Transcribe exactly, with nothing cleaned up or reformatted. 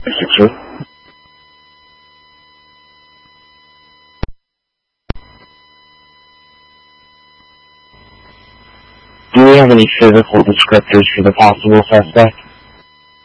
Six. Do we have any physical descriptors for the possible suspect?